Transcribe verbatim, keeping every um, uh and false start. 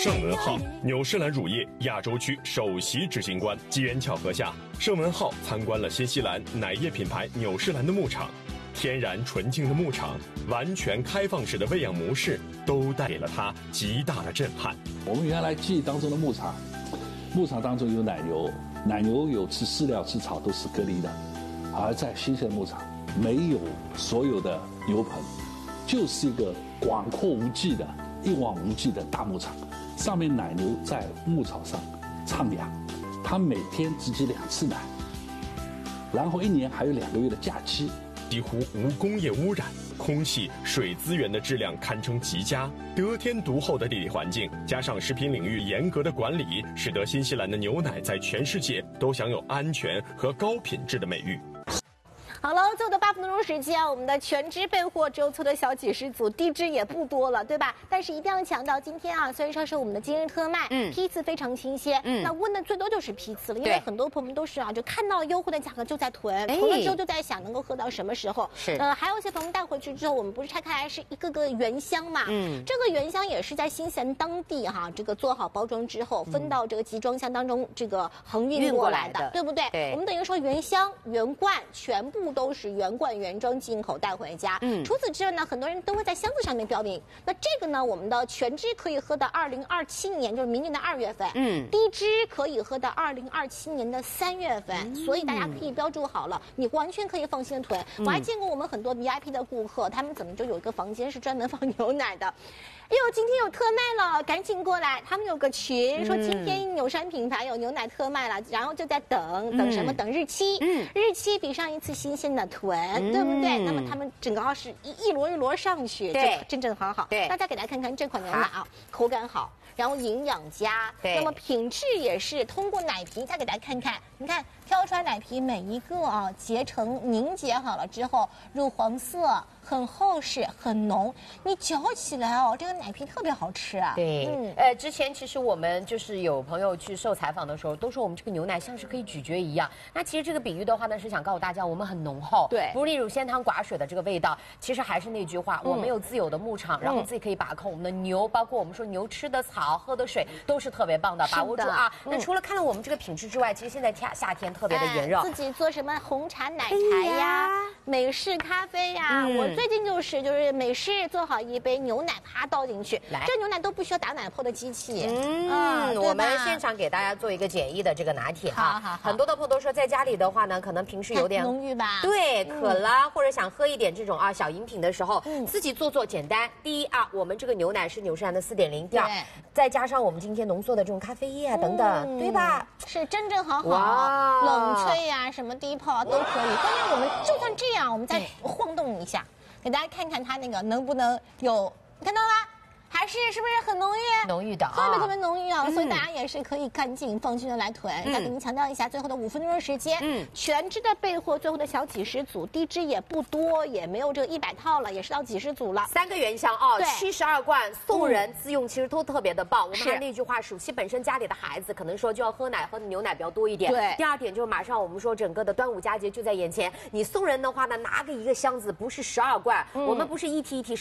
盛文浩，纽仕兰乳业亚洲区首席执行官。机缘巧合下，盛文浩参观了新西兰奶业品牌纽仕兰的牧场。天然纯净的牧场，完全开放式的喂养模式，都带给了他极大的震撼。 我们原来记忆当中的牧场，牧场当中有奶牛，奶牛有吃饲料、吃草都是隔离的，而在新西兰牧场没有所有的牛棚，就是一个广阔无际的、一望无际的大牧场，上面奶牛在牧草上徜徉，它每天只挤两次奶，然后一年还有两个月的假期。 几乎无工业污染，空气、水资源的质量堪称极佳，得天独厚的地理环境，加上食品领域严格的管理，使得新西兰的牛奶在全世界都享有安全和高品质的美誉。 好了，最后的八分钟时间，我们的全脂备货只有凑的小几十组，地脂也不多了，对吧？但是一定要强调，今天啊，虽然说是我们的今日特卖，嗯，批次非常新鲜，嗯，那问的最多就是批次了，因为很多朋友们都是啊，就看到优惠的价格就在囤，囤了之后就在想能够喝到什么时候。是，呃，还有一些朋友带回去之后，我们不是拆开来是一个个原箱嘛，嗯，这个原箱也是在新西兰当地哈，这个做好包装之后，分到这个集装箱当中，这个横运过来的，对不对？对，我们等于说原箱原罐全部都是原罐原装进口带回家。嗯，除此之外呢，很多人都会在箱子上面标明。那这个呢，我们的全脂可以喝到二零二七年，就是明年的二月份。嗯，低脂可以喝到二零二七年的三月份。嗯，所以大家可以标注好了，你完全可以放心的囤。嗯，我还见过我们很多 V I P 的顾客，他们怎么就有一个房间是专门放牛奶的。哎呦，今天有特卖了，赶紧过来！他们有个群，说今天纽山品牌有牛奶特卖了，然后就在等等什么？等日期。嗯，日期比上一次新鲜的囤，嗯，对不对？那么他们整个要是一一摞一摞上去，对，正正好好。对，大家给大家看看这款牛奶啊，口感好，然后营养佳，对，那么品质也是通过奶皮，再给大家看看，你看挑出来奶皮每一个啊，结成凝结好了之后，乳黄色。很厚实，很浓，你嚼起来哦，这个奶皮特别好吃啊。 对，嗯，呃，之前其实我们就是有朋友去受采访的时候，都说我们这个牛奶像是可以咀嚼一样。那其实这个比喻的话呢，是想告诉大家，我们很浓厚，对，不例如鲜汤寡水的这个味道。其实还是那句话，嗯，我们有自有的牧场，然后自己可以把控我们的牛，包括我们说牛吃的草、喝的水都是特别棒的，把握住啊。那除了看到我们这个品质之外，其实现在夏夏天特别的炎热， 自己做什么红茶、奶茶呀、美式咖啡呀，我。最近就是就是美式做好一杯牛奶，啪倒进去，来，这牛奶都不需要打奶泡的机器。 嗯，嗯我们现场给大家做一个简易的这个拿铁啊。好好好，很多的朋友都说在家里的话呢，可能平时有点浓郁吧， 对，渴了、嗯、或者想喝一点这种啊小饮品的时候，嗯，自己做做简单。第一啊，我们这个牛奶是纽仕兰的 四点零， 第二，再加上我们今天浓缩的这种咖啡液啊等等，嗯、对吧？ 是真正好好，冷萃啊，什么低泡啊都可以。关键我们就算这样，我们再晃动一下。给大家看看它那个能不能有，看到吗？还是是不是很浓郁？ 浓郁的， 特别特别浓郁啊！嗯、所以大家也是可以赶紧放心的来囤。再、嗯、给您强调一下，最后的五分钟的时间，嗯，全脂的备货，最后的小几十组，低脂也不多，也没有这个一百套了，也是到几十组了。 三个原箱哦，七十二罐送人自用，其实都特别的棒。我们还那句话，暑期本身家里的孩子可能说就要喝奶，喝的牛奶比较多一点。对。第二点就是马上我们说整个的端午佳节就在眼前，你送人的话呢，拿个一个箱子，不是十二罐，嗯、我们不是一提一提。